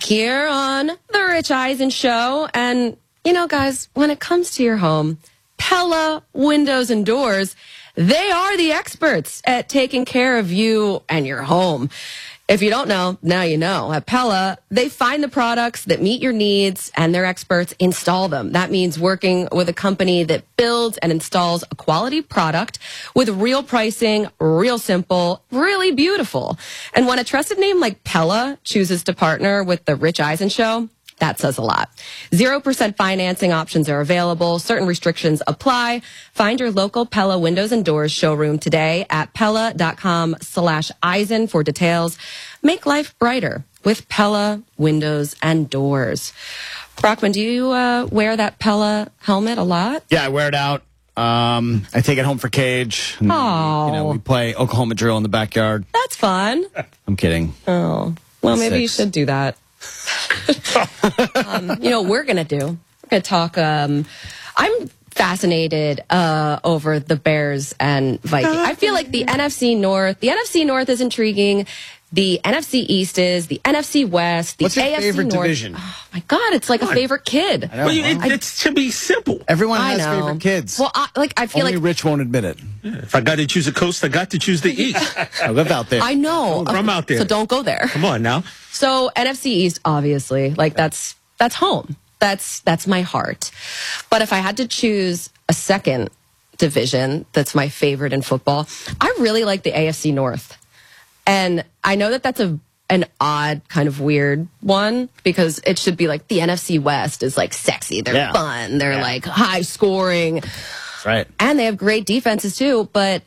here on The Rich Eisen Show. And, you know, guys, when it comes to your home, Pella Windows and Doors, they are the experts at taking care of you and your home. If you don't know, now you know. At Pella, they find the products that meet your needs and their experts install them. That means working with a company that builds and installs a quality product with real pricing, real simple, really beautiful. And when a trusted name like Pella chooses to partner with The Rich Eisen Show, that says a lot. 0% financing options are available. Certain restrictions apply. Find your local Pella Windows and Doors showroom today at Pella.com/Eisen for details. Make life brighter with Pella Windows and Doors. Brockman, do you wear that Pella helmet a lot? Yeah, I wear it out. I take it home for Cage. And, we play Oklahoma drill in the backyard. That's fun. I'm kidding. Oh, well, maybe you should do that. You know what we're going to do? We're going to talk. I'm fascinated over the Bears and Vikings. I feel like the NFC North is intriguing. The NFC East is, the NFC West, the What's your AFC favorite North. division? Oh, my God, it's like a favorite kid. Well, it should be simple. Everyone has favorite kids. Well, I feel Only like Rich won't admit it. If I got to choose a coast, I got to choose the East. I live out there. I know. I'm out there. So don't go there. Come on now. So NFC East, obviously, like that's home. That's my heart. But if I had to choose a second division that's my favorite in football, I really like the AFC North. And I know that that's an odd kind of weird one because it should be like the NFC West is like sexy. They're fun. They're like high scoring. That's right. And they have great defenses too. But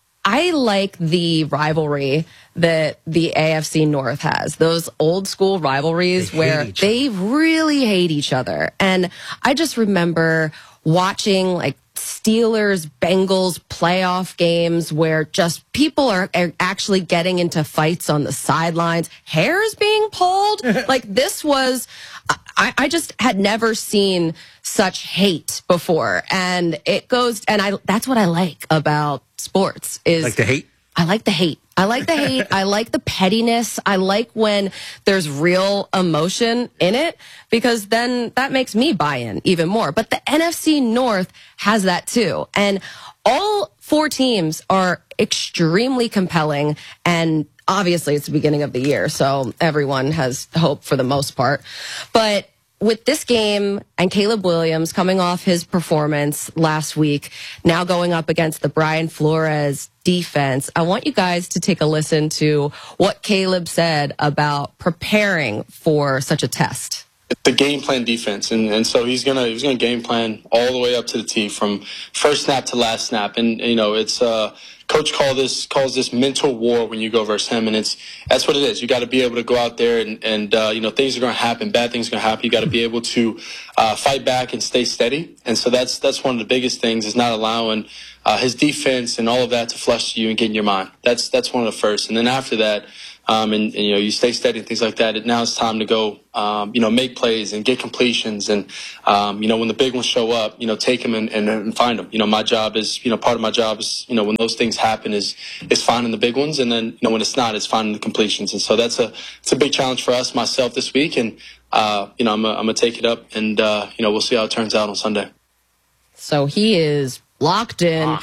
I like the rivalry that the AFC North has. Those old school rivalries where they really hate each other. And I just remember watching like Steelers, Bengals playoff games where just people are actually getting into fights on the sidelines, hairs being pulled. Like this was, I just had never seen such hate before. And it goes, and that's what I like about sports is. Like the hate? I like the hate. I like the hate. I like the pettiness. I like when there's real emotion in it because then that makes me buy in even more. But the NFC North has that too. And all four teams are extremely compelling. And obviously it's the beginning of the year, so everyone has hope for the most part. But with this game and Caleb Williams coming off his performance last week, now going up against the Brian Flores defense, I want you guys to take a listen to what Caleb said about preparing for such a test. The game plan defense, and so he's gonna game plan all the way up to the T from first snap to last snap, and you know it's coach calls this mental war when you go versus him, and that's what it is. You got to be able to go out there and you know things are going to happen, bad things are going to happen. You got to be able to fight back and stay steady, and so that's one of the biggest things is not allowing his defense and all of that to flush to you and get in your mind. That's one of the first, and then after that. And you know you stay steady and things like that. Now it's time to go, you know, make plays and get completions, and you know when the big ones show up, you know take them and find them. You know my job is, you know, part of my job is, you know, when those things happen is finding the big ones, and then you know when it's not, it's finding the completions. And so it's a big challenge for myself this week, and you know I'm gonna take it up, and you know we'll see how it turns out on Sunday. So he is locked in.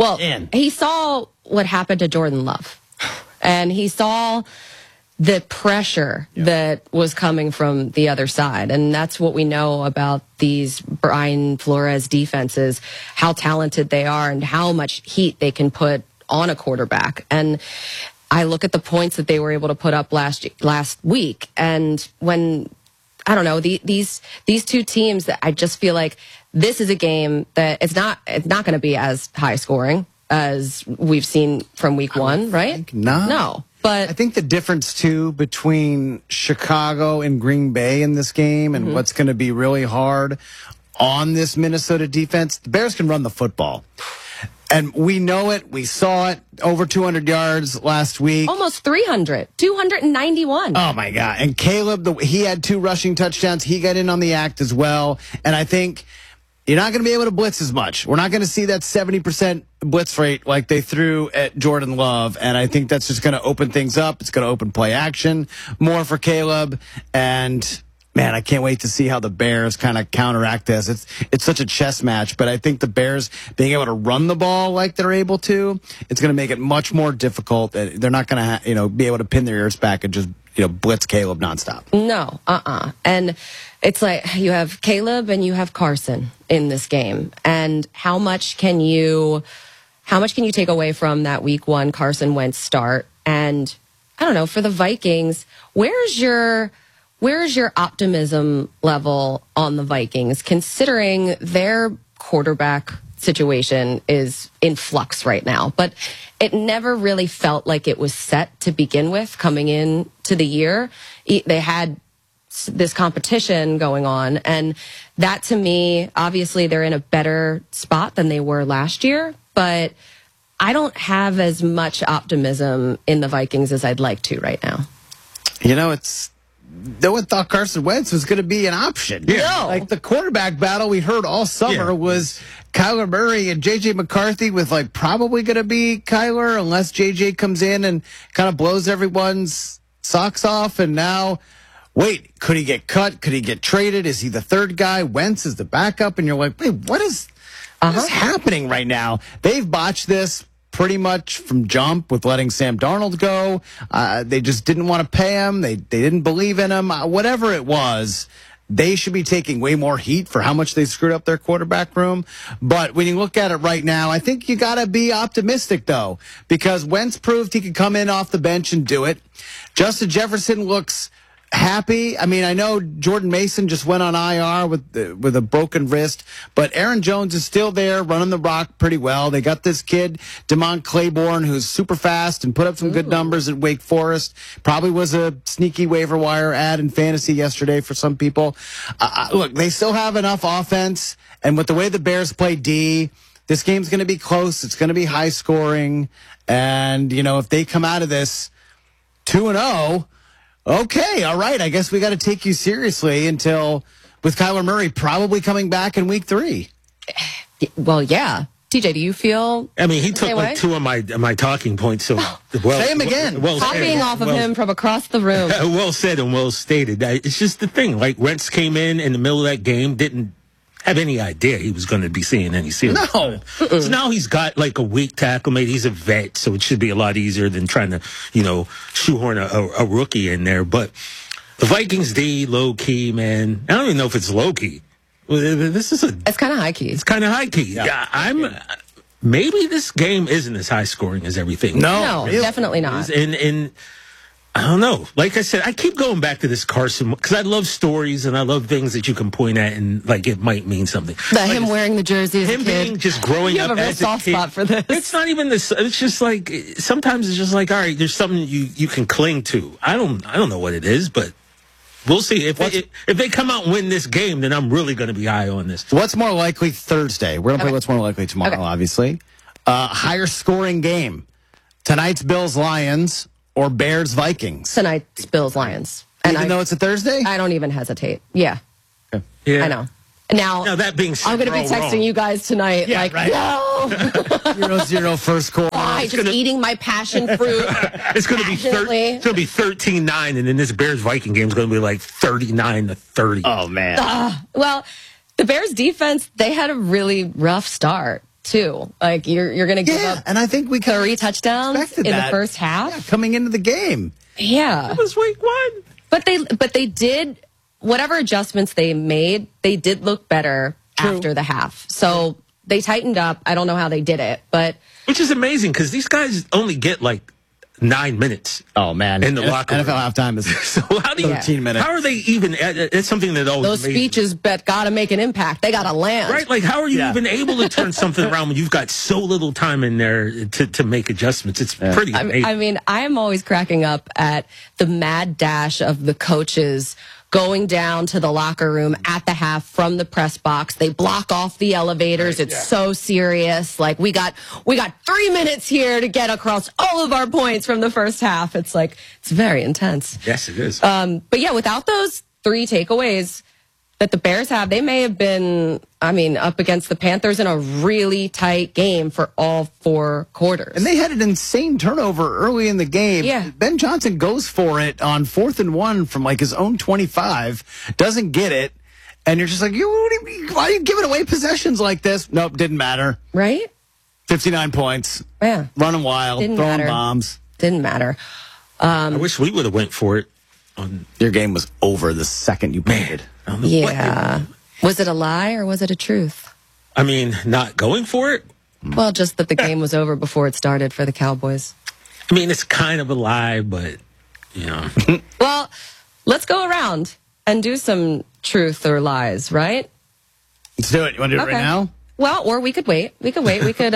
He saw what happened to Jordan Love. And he saw the pressure that was coming from the other side. And that's what we know about these Brian Flores defenses, how talented they are and how much heat they can put on a quarterback. And I look at the points that they were able to put up last week. And when, I don't know, these two teams, that I just feel like this is a game that it's not going to be as high scoring as we've seen from week one, right? No. But I think the difference, too, between Chicago and Green Bay in this game and what's going to be really hard on this Minnesota defense, the Bears can run the football. And we know it. We saw it. Over 200 yards last week. Almost 300. 291. Oh, my God. And Caleb, he had 2 rushing touchdowns. He got in on the act as well. And I think you're not going to be able to blitz as much. We're not going to see that 70% blitz rate like they threw at Jordan Love. And I think that's just going to open things up. It's going to open play action more for Caleb. And man, I can't wait to see how the Bears kind of counteract this. It's such a chess match, but I think the Bears being able to run the ball like they're able to, it's going to make it much more difficult. They're not going to, be able to pin their ears back and just, blitz Caleb nonstop. No, And it's like you have Caleb and you have Carson in this game. And how much can you take away from that week one Carson Wentz start? And I don't know, for the Vikings, where's your optimism level on the Vikings, considering their quarterback situation is in flux right now? But it never really felt like it was set to begin with coming in to the year. They had this competition going on, and that to me, obviously they're in a better spot than they were last year, but I don't have as much optimism in the Vikings as I'd like to right now. No one thought Carson Wentz was going to be an option. Yeah. No. Like the quarterback battle we heard all summer was Kyler Murray and J.J. McCarthy with probably going to be Kyler unless J.J. comes in and kind of blows everyone's socks off. And now, wait, could he get cut? Could he get traded? Is he the third guy? Wentz is the backup. And you're like, wait, what is happening right now? They've botched this pretty much from jump with letting Sam Darnold go. They just didn't want to pay him. They didn't believe in him. Whatever it was, they should be taking way more heat for how much they screwed up their quarterback room. But when you look at it right now, I think you got to be optimistic, though, because Wentz proved he could come in off the bench and do it. Justin Jefferson looks happy. I mean, I know Jordan Mason just went on IR with a broken wrist, but Aaron Jones is still there running the rock pretty well. They got this kid, Damon Claiborne, who's super fast and put up some good numbers at Wake Forest. Probably was a sneaky waiver wire ad in fantasy yesterday for some people. Look, they still have enough offense, and with the way the Bears play D, this game's going to be close. It's going to be high scoring, and if they come out of this 2-0, okay, all right. I guess we got to take you seriously until with Kyler Murray probably coming back in week 3. Well, yeah. TJ, do you feel? I mean, he took two of my talking points. So say him again. Copying off of him from across the room. Well said and well stated. It's just the thing. Like Wentz came in the middle of that game, didn't have any idea he was going to be seeing any series. No. So now he's got a week to acclimate. He's a vet, so it should be a lot easier than trying to, shoehorn a rookie in there. But the Vikings D, low key, man. I don't even know if it's low key. It's kind of high key. It's kind of high key. Yeah, maybe this game isn't as high scoring as everything. No, definitely not. And I don't know. Like I said, I keep going back to this Carson because I love stories and I love things that you can point at and it might mean something. Him wearing the jersey as a kid. Him being just growing up as a kid. You have a real soft spot for this. It's not even this. It's just sometimes it's just all right, there's something you can cling to. I don't know what it is, but we'll see. If they come out and win this game, then I'm really going to be high on this. What's more likely Thursday? We're going to play what's more likely tomorrow, obviously. Higher scoring game. Tonight's Bills-Lions or Bears-Vikings? Tonight's Bills-Lions. Even though it's a Thursday? I don't even hesitate. Yeah. Okay. Yeah. I know. Now that being said, I'm going to be texting you guys tonight. Yeah, right. No. 0-0 first quarter. Eating my passion fruit. It's going to be 13-9, and then this Bears-Viking game is going to be 39-30. Oh, man. Well, the Bears defense, they had a really rough start, too. You're going to give up and I think we 3 touchdowns in the first half. Coming into the game. Yeah. It was week 1. But they did, whatever adjustments they made, they did look better after the half. So they tightened up. I don't know how they did it, but. Which is amazing because these guys only get 9 minutes. Oh, man. In the locker room. NFL halftime is so 13 minutes. How are they even? It's something that always. Those speeches got to make an impact. They got to land. Right? How are you even able to turn something around when you've got so little time in there to make adjustments? It's pretty amazing. I mean, I am always cracking up at the mad dash of the coaches going down to the locker room at the half from the press box. They block off the elevators. It's so serious. We got 3 minutes here to get across all of our points from the first half. It's it's very intense. Yes, it is. But yeah, without those 3 takeaways, that the Bears have, they may have been, up against the Panthers in a really tight game for all 4 quarters. And they had an insane turnover early in the game. Yeah. Ben Johnson goes for it on 4th and 1 from like his own 25, doesn't get it. And you're just like, why are you giving away possessions like this? Nope, didn't matter. Right? 59 points. Yeah. Running wild, Didn't throwing matter. bombs. Didn't matter. I wish we would have went for it. Your game was over the second you played. I don't know what they Yeah. were. Was it a lie or was it a truth? I mean, not going for it? Well, just that the game was over before it started for the Cowboys. I mean, it's kind of a lie, but, Well, let's go around and do some truth or lies, right? Let's do it. You want to do it right now? Well, or we could wait. We can,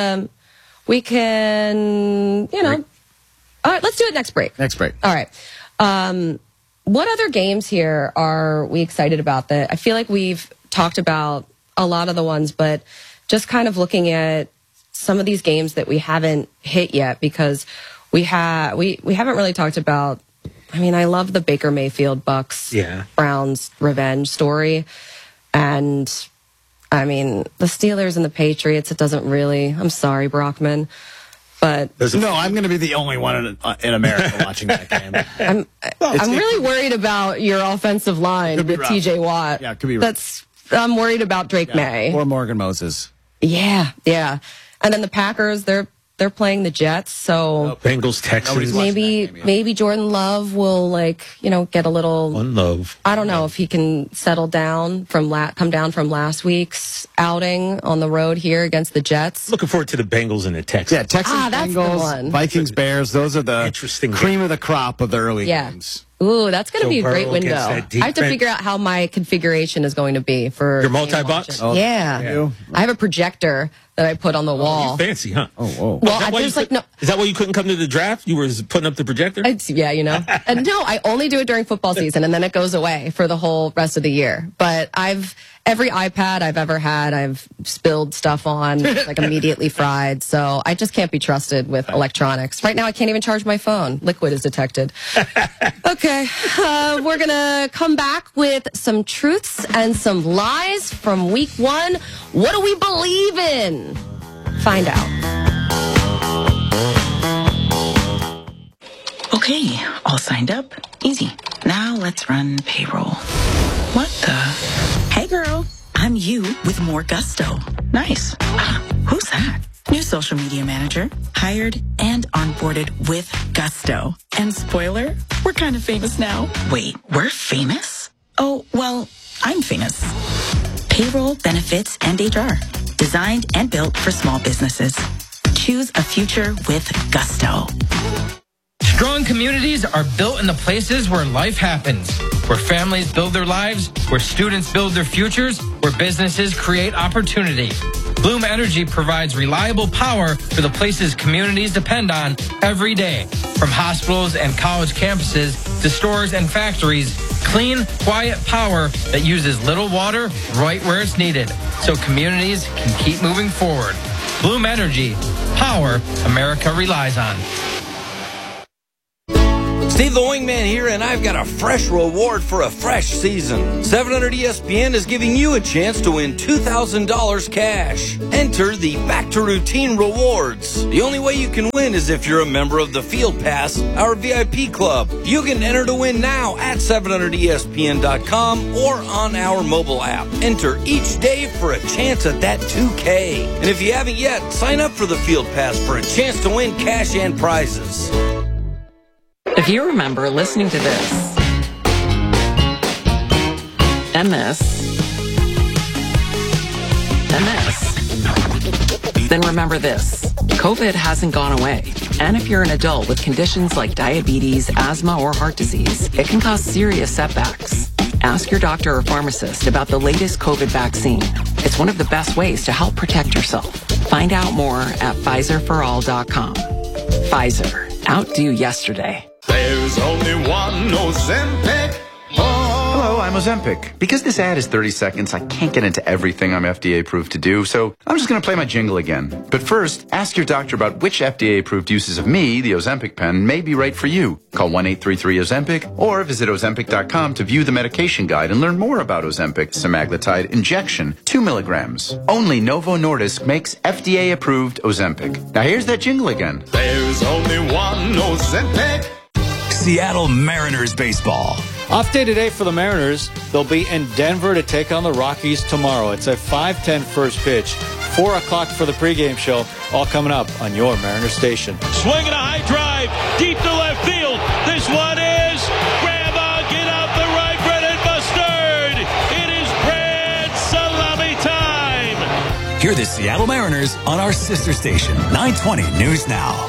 all right, let's do it next break. Next break. All right. What other games here are we excited about that? I feel like we've talked about a lot of the ones, but just kind of looking at some of these games that we haven't hit yet because we haven't really talked about. I love the Baker Mayfield Bucks Browns revenge story. And the Steelers and the Patriots, it doesn't really, I'm sorry, Brockman. But no, I'm going to be the only one in America watching that game. I'm really worried about your offensive line with T.J. Watt. Yeah, it could be rough. I'm worried about Drake May. Or Morgan Moses. Yeah. And then the Packers, they're playing the Jets, so Bengals, Texans. maybe Jordan Love will get a little One love. I don't know if he can settle down come down from last week's outing on the road here against the Jets. Looking forward to the Bengals and the Texans. Yeah, Texans, that's the Bengals, one. Vikings, Bears. Those are the Interesting cream of the crop of the early games. Ooh, that's going to Joe be a great Burrow window. against that I have to defense. figure out how my configuration is going to be for Your game multi-box? watching. Oh, Yeah. you? I have a projector that I put on the wall. Fancy, huh? Oh, whoa. Well, Is that why you couldn't come to the draft? You were putting up the projector? And no, I only do it during football season, and then it goes away for the whole rest of the year. But every iPad I've ever had, I've spilled stuff on, like immediately fried. So I just can't be trusted with electronics. Right now, I can't even charge my phone. Liquid is detected. Okay, we're gonna come back with some truths and some lies from week 1. What do we believe in? Find out. Okay, all signed up. Easy. Now let's run payroll. What the? Hey girl, I'm you with more gusto. Nice. Who's that? New social media manager, hired and onboarded with gusto. And spoiler, we're kind of famous now. Wait, we're famous? Oh, well, I'm famous. Payroll, benefits, and HR. Designed and built for small businesses. Choose a future with gusto. Strong communities are built in the places where life happens, where families build their lives, where students build their futures, where businesses create opportunity. Bloom Energy provides reliable power for the places communities depend on every day. From hospitals and college campuses to stores and factories, clean, quiet power that uses little water right where it's needed, so communities can keep moving forward. Bloom Energy, power America relies on. Steve the Wingman here, and I've got a fresh reward for a fresh season. 700 ESPN is giving you a chance to win $2,000 cash. Enter the Back to Routine rewards. The only way you can win is if you're a member of the Field Pass, our VIP club. You can enter to win now at 700ESPN.com or on our mobile app. Enter each day for a chance at that $2K. And if you haven't yet, sign up for the Field Pass for a chance to win cash and prizes. If you remember listening to this, and this, and this, then remember this. COVID hasn't gone away. And if you're an adult with conditions like diabetes, asthma, or heart disease, it can cause serious setbacks. Ask your doctor or pharmacist about the latest COVID vaccine. It's one of the best ways to help protect yourself. Find out more at PfizerForAll.com. Pfizer, outdo yesterday. There's only one Ozempic. Hello, I'm Ozempic. Because this ad is 30 seconds, I can't get into everything I'm FDA approved to do, so I'm just going to play my jingle again. But first, ask your doctor about which FDA approved uses of me, the Ozempic pen, may be right for you. Call 1-833-OZEMPIC or visit Ozempic.com to view the medication guide and learn more about Ozempic semaglutide injection, 2 milligrams. Only Novo Nordisk makes FDA approved Ozempic. Now here's that jingle again. There's only one Ozempic. Seattle Mariners baseball. Off day today for the Mariners. They'll be in Denver to take on the Rockies tomorrow. It's a 5:10 first pitch. 4 o'clock for the pregame show. All coming up on your Mariners station. Swinging a high drive deep to left field. This one is grab on, get up the right, Brett and Mustard. It is Brad Salami time. Hear the Seattle Mariners on our sister station, 920 News Now.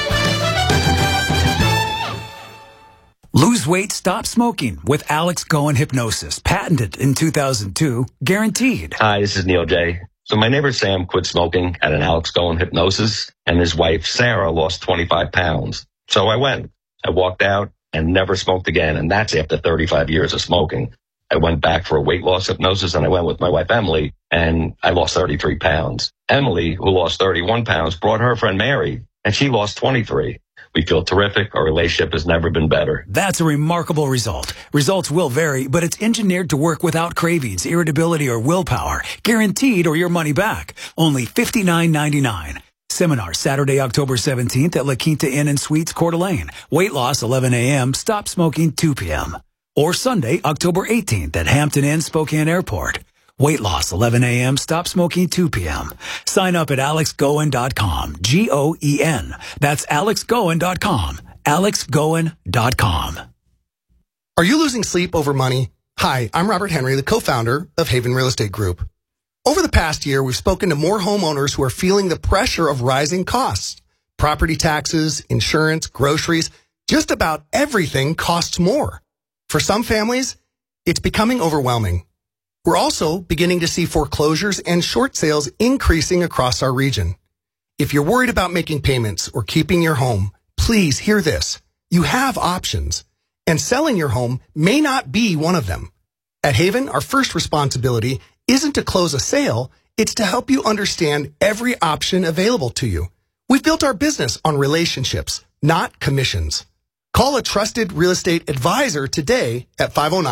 Lose weight, stop smoking with Alex Goen Hypnosis. Patented in 2002. Guaranteed. Hi, this is Neil J. So my neighbor Sam quit smoking at an Alex Goen Hypnosis, and his wife Sarah lost 25 pounds. So I went. I walked out and never smoked again, and that's after 35 years of smoking. I went back for a weight loss hypnosis, and I went with my wife Emily, and I lost 33 pounds. Emily, who lost 31 pounds, brought her friend Mary, and she lost 23. We feel terrific. Our relationship has never been better. That's a remarkable result. Results will vary, but it's engineered to work without cravings, irritability, or willpower. Guaranteed or your money back. Only $59.99. Seminar Saturday, October 17th at La Quinta Inn and Suites, Coeur d'Alene. Weight loss 11 a.m., stop smoking 2 p.m. Or Sunday, October 18th at Hampton Inn, Spokane Airport. Weight loss 11 a.m., stop smoking 2 p.m. Sign up at alexgoen.com. G-O-E-N. That's alexgoen.com. alexgoen.com. Are you losing sleep over money? Hi, I'm Robert Henry, the co-founder of Haven Real Estate Group. Over the past year, we've spoken to more homeowners who are feeling the pressure of rising costs. Property taxes, insurance, groceries, just about everything costs more. For some families, it's becoming overwhelming. We're also beginning to see foreclosures and short sales increasing across our region. If you're worried about making payments or keeping your home, please hear this. You have options, and selling your home may not be one of them. At Haven, our first responsibility isn't to close a sale, it's to help you understand every option available to you. We've built our business on relationships, not commissions. Call a trusted real estate advisor today at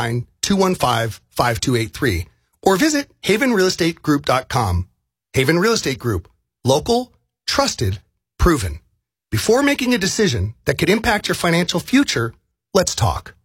509-215-5283 or visit havenrealestategroup.com. Haven Real Estate Group. Local, trusted, proven. Before making a decision that could impact your financial future, let's talk.